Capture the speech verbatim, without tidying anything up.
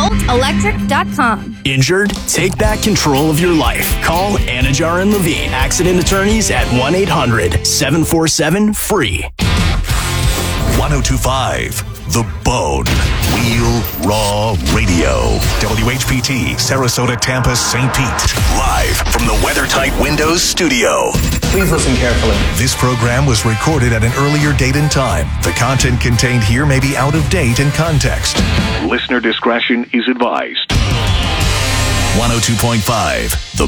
volt electric dot com. Injured? Take back control of your life. Call Anajar and Levine, accident attorneys at one eight hundred seven four seven free. ten twenty-five The Bone. Wheel Raw Radio. W H P T, Sarasota, Tampa, Saint Pete. Live from the WeatherTight Windows studio. Please listen carefully. This program was recorded at an earlier date and time. The content contained here may be out of date in context. Listener discretion is advised. one oh two point five The